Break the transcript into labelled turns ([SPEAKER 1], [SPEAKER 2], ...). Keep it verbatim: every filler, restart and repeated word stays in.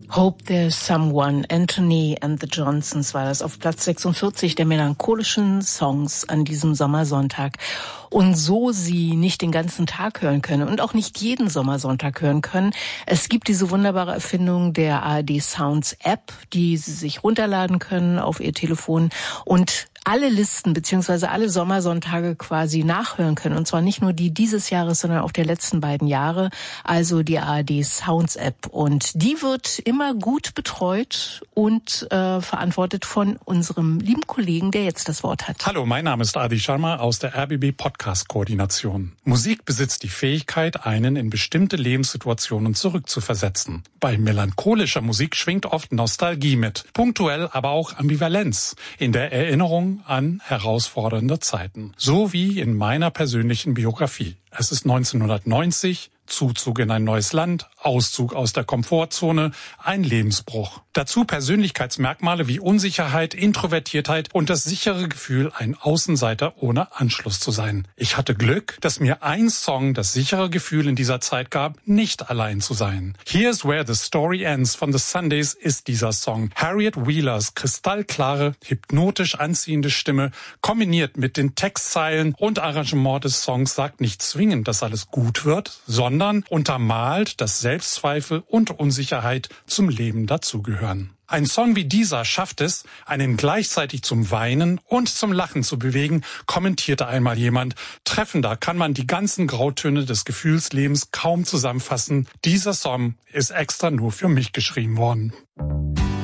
[SPEAKER 1] Hope There's Someone, Anthony and the Johnsons war das auf Platz sechsundvierzig der melancholischen Songs an diesem Sommersonntag. Und so Sie nicht den ganzen Tag hören können und auch nicht jeden Sommersonntag hören können, es gibt diese wunderbare Erfindung der A R D Sounds App, die Sie sich runterladen können auf Ihr Telefon und alle Listen beziehungsweise alle Sommersonntage quasi nachhören können. Und zwar nicht nur die dieses Jahres, sondern auch der letzten beiden Jahre. Also die A R D Sounds App. Und die wird immer gut betreut und äh, verantwortet von unserem lieben Kollegen, der jetzt das Wort hat.
[SPEAKER 2] Hallo, mein Name ist Adi Sharma aus der R B B Podcast-Koordination. Musik besitzt die Fähigkeit, einen in bestimmte Lebenssituationen zurückzuversetzen. Bei melancholischer Musik schwingt oft Nostalgie mit, punktuell aber auch Ambivalenz in der Erinnerung an herausfordernde Zeiten. So wie in meiner persönlichen Biografie. Es ist neunzehnhundertneunzig, Zuzug in ein neues Land, Auszug aus der Komfortzone, ein Lebensbruch. Dazu Persönlichkeitsmerkmale wie Unsicherheit, Introvertiertheit und das sichere Gefühl, ein Außenseiter ohne Anschluss zu sein. Ich hatte Glück, dass mir ein Song das sichere Gefühl in dieser Zeit gab, nicht allein zu sein. Here's Where the Story Ends von The Sundays ist dieser Song. Harriet Wheelers kristallklare, hypnotisch anziehende Stimme, kombiniert mit den Textzeilen und Arrangement des Songs, sagt nicht zwingend, dass alles gut wird, sondern sondern untermalt, dass Selbstzweifel und Unsicherheit zum Leben dazugehören. Ein Song wie dieser schafft es, einen gleichzeitig zum Weinen und zum Lachen zu bewegen, kommentierte einmal jemand. Treffender kann man die ganzen Grautöne des Gefühlslebens kaum zusammenfassen. Dieser Song ist extra nur für mich geschrieben worden.